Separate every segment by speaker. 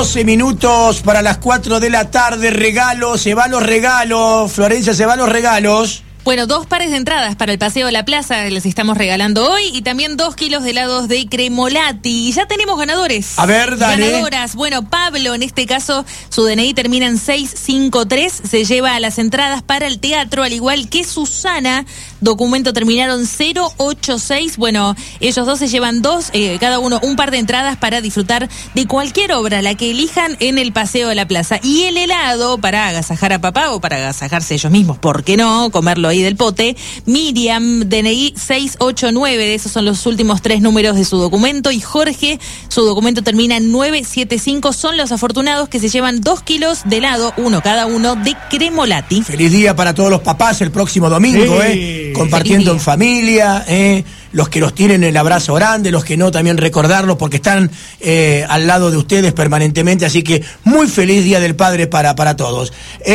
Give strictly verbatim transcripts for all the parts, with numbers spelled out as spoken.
Speaker 1: doce minutos para las cuatro de la tarde. Regalos, se van los regalos. Florencia, se van los regalos.
Speaker 2: Bueno, dos pares de entradas para el Paseo de la Plaza les estamos regalando hoy y también dos kilos de helados de Cremolati. Y ya tenemos ganadores.
Speaker 1: A ver, dale.
Speaker 2: Ganadoras. Bueno, Pablo, en este caso, su D N I termina en seis cinco tres. Se lleva las entradas para el teatro, al igual que Susana. Documento terminaron cero ocho seis. Bueno, ellos dos se llevan dos, eh, cada uno un par de entradas para disfrutar de cualquier obra, la que elijan en el Paseo de la Plaza. Y el helado para agasajar a papá o para agasajarse ellos mismos, ¿por qué no? Comerlo ahí del pote. Miriam, D N I seis ocho nueve, esos son los últimos tres números de su documento. Y Jorge, su documento termina en nueve siete cinco. Son los afortunados que se llevan dos kilos de helado, uno cada uno, de Cremolati.
Speaker 1: Feliz día para todos los papás el próximo domingo, sí. eh. Compartiendo en familia, eh. los que los tienen el abrazo grande, los que no también recordarlos porque están eh, al lado de ustedes permanentemente, así que muy feliz Día del Padre para, para todos.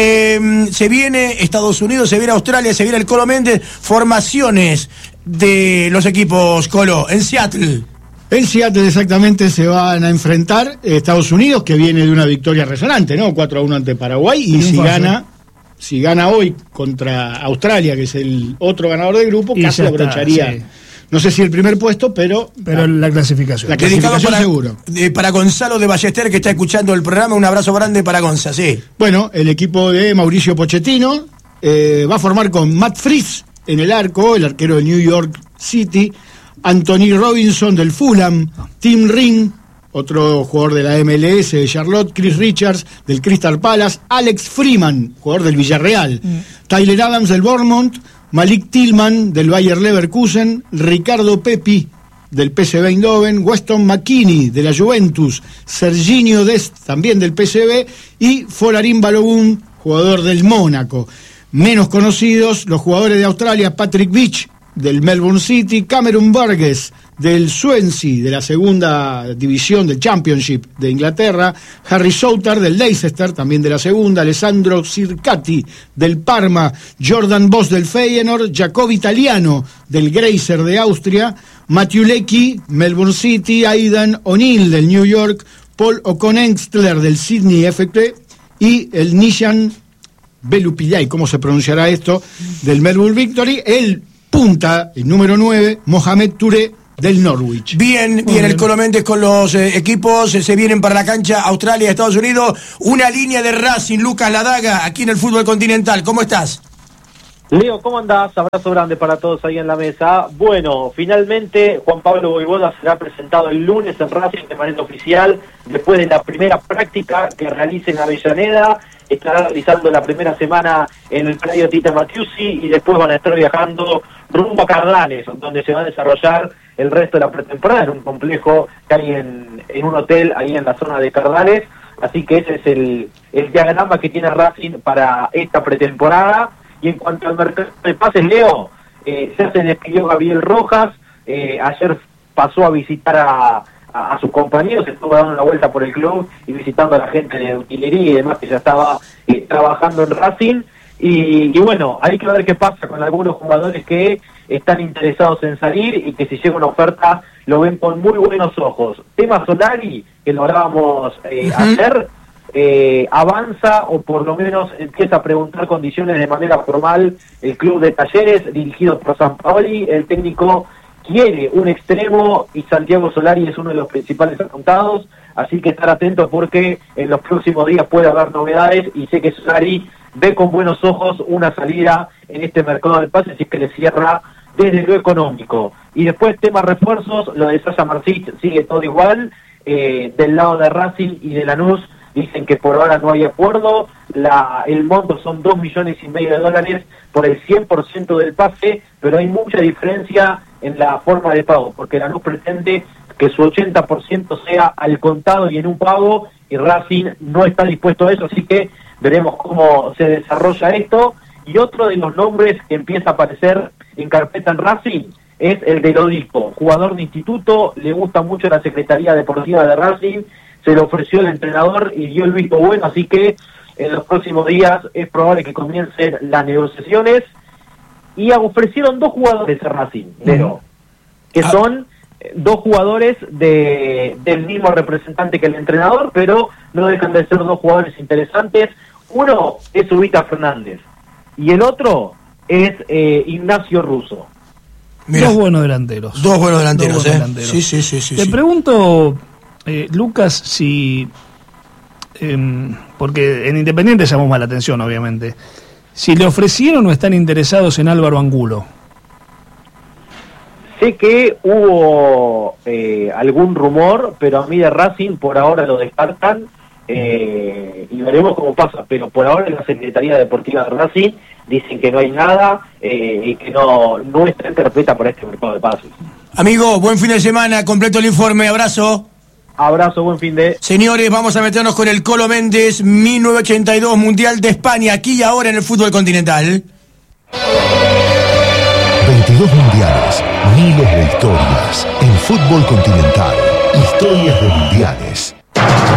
Speaker 1: Eh, se viene Estados Unidos, se viene Australia, se viene el Colo Méndez, formaciones de los equipos Colo en Seattle.
Speaker 3: En Seattle exactamente se van a enfrentar Estados Unidos, que viene de una victoria resonante, ¿no? cuatro a uno ante Paraguay, y si gana... Si gana hoy contra Australia, que es el otro ganador del grupo, y casi abrocharía, sí. no sé si el primer puesto, pero...
Speaker 4: Pero la, la clasificación.
Speaker 1: La clasificación
Speaker 4: para,
Speaker 1: seguro. De, para Gonzalo de Ballester, que está escuchando el programa, un abrazo grande para Gonza, sí.
Speaker 3: Bueno, el equipo de Mauricio Pochettino eh, va a formar con Matt Fries en el arco, el arquero de New York City, Anthony Robinson del Fulham, Tim Ring, otro jugador de la M L S de Charlotte, Chris Richards del Crystal Palace, Alex Freeman, jugador del Villarreal, mm. Tyler Adams del Bournemouth, Malik Tillman del Bayer Leverkusen, Ricardo Pepi del P S V Eindhoven, Weston McKennie de la Juventus, Serginho Dest también del P S V y Folarin Balogun, jugador del Mónaco. Menos conocidos, los jugadores de Australia, Patrick Beach del Melbourne City, Cameron Burgess del Swansea, de la segunda división del Championship de Inglaterra, Harry Soutar del Leicester, también de la segunda, Alessandro Circati del Parma, Jordan Boss del Feyenoord, Jacob Italiano del Grazer de Austria, Matthew Leckie, Melbourne City, Aidan O'Neill del New York, Paul Okonenstler del Sydney F K y el Nishan Belupillay, ¿cómo se pronunciará esto?, del Melbourne Victory, el punta, el número nueve, Mohamed Touré del Norwich.
Speaker 1: Bien, bien, bien. El Colo Méndez con los eh, equipos, eh, se vienen para la cancha Australia, Estados Unidos, una línea de Racing, Lucas Ladaga, aquí en el fútbol continental. ¿Cómo estás?
Speaker 5: Leo, ¿cómo andás? Abrazo grande para todos ahí en la mesa. Bueno, finalmente Juan Pablo Voivoda será presentado el lunes en Racing de manera oficial, después de la primera práctica que realice en Avellaneda. Estará realizando la primera semana en el predio Tita Matiusi y después van a estar viajando rumbo a Cardales, donde se va a desarrollar el resto de la pretemporada en un complejo que hay en, en un hotel ahí en la zona de Cardales. Así que ese es el, el diagrama que tiene Racing para esta pretemporada. Y en cuanto al mercado de pases, Leo, eh, ya se despidió Gabriel Rojas, eh, ayer pasó a visitar a, a, a sus compañeros, estuvo dando una vuelta por el club y visitando a la gente de utilería y demás que ya estaba eh, trabajando en Racing. Y, y bueno, hay que ver qué pasa con algunos jugadores que están interesados en salir y que si llega una oferta lo ven con muy buenos ojos. Tema Solari, que lo hablábamos eh, uh-huh. ayer, eh, avanza o por lo menos empieza a preguntar condiciones de manera formal el club de Talleres, dirigido por Sampaoli. El técnico quiere un extremo y Santiago Solari es uno de los principales apuntados, así que estar atentos porque en los próximos días puede haber novedades y sé que Solari ve con buenos ojos una salida en este mercado de pases y que le cierra desde lo económico. Y después tema refuerzos, lo de Sasha Marcic sigue todo igual, eh, del lado de Racing y de Lanús dicen que por ahora no hay acuerdo, la, el monto son dos millones y medio de dólares por el cien por ciento del pase, pero hay mucha diferencia en la forma de pago, porque Lanús pretende que su ochenta por ciento sea al contado y en un pago, y Racing no está dispuesto a eso, así que veremos cómo se desarrolla esto. Y otro de los nombres que empieza a aparecer en carpeta en Racing es el de Lodico, jugador de instituto, le gusta mucho la Secretaría Deportiva de Racing, se le ofreció el entrenador y dio el visto bueno, así que en los próximos días es probable que comiencen las negociaciones. Y ofrecieron dos jugadores a Racing, Leo, que son dos jugadores de, del mismo representante que el entrenador, pero no dejan de ser dos jugadores interesantes. Uno es Ubita Fernández y el otro es eh, Ignacio Russo.
Speaker 4: Mirá, dos buenos delanteros.
Speaker 1: Dos buenos delanteros,
Speaker 4: dos buenos
Speaker 1: ¿eh?
Speaker 4: delanteros.
Speaker 1: Sí, sí, sí, sí.
Speaker 4: Te
Speaker 1: sí.
Speaker 4: pregunto, eh, Lucas, si... Eh, porque en Independiente llamó más la atención, obviamente. Si le ofrecieron o están interesados en Álvaro Angulo.
Speaker 5: Sé que hubo eh, algún rumor, pero a mí de Racing por ahora lo descartan eh, y veremos cómo pasa. Pero por ahora en la Secretaría Deportiva de Racing dicen que no hay nada eh, y que no, no está en carpeta por este mercado de pases.
Speaker 1: Amigo, buen fin de semana, completo el informe, abrazo.
Speaker 5: Abrazo, buen fin de...
Speaker 1: Señores, vamos a meternos con el Colo Méndez, mil novecientos ochenta y dos Mundial de España, aquí y ahora en el fútbol continental.
Speaker 6: veintidós mundiales, miles de historias. En fútbol continental, historias de mundiales.